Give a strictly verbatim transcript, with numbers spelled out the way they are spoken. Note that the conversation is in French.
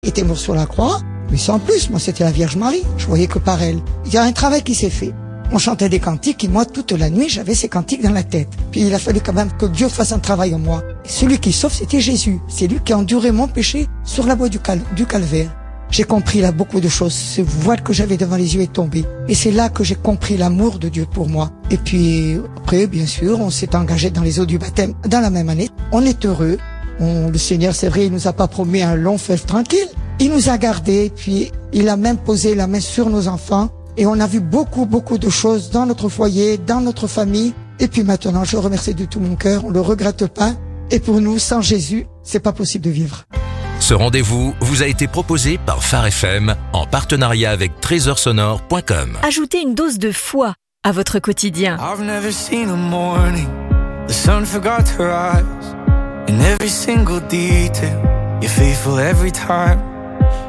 était mort sur la croix, mais sans plus, moi c'était la Vierge Marie, je voyais que par elle. Il y a un travail qui s'est fait. On chantait des cantiques et moi toute la nuit j'avais ces cantiques dans la tête. Puis il a fallu quand même que Dieu fasse un travail en moi. Et celui qui sauve c'était Jésus, c'est lui qui a enduré mon péché sur la voie du, cal- du calvaire. J'ai compris là beaucoup de choses, ce voile que j'avais devant les yeux est tombé. Et c'est là que j'ai compris l'amour de Dieu pour moi. Et puis après bien sûr on s'est engagé dans les eaux du baptême dans la même année. On est heureux, on, le Seigneur c'est vrai il nous a pas promis un long fleuve tranquille. Il nous a gardés, puis il a même posé la main sur nos enfants. Et on a vu beaucoup, beaucoup de choses dans notre foyer, dans notre famille. Et puis maintenant, je le remercie de tout mon cœur, on le regrette pas. Et pour nous, sans Jésus, c'est pas possible de vivre. Ce rendez-vous vous a été proposé par Phare F M en partenariat avec trésor sonore point com. Ajoutez une dose de foi à votre quotidien. I've never seen a morning the sun forgot to rise. In every single detail, you're faithful every time.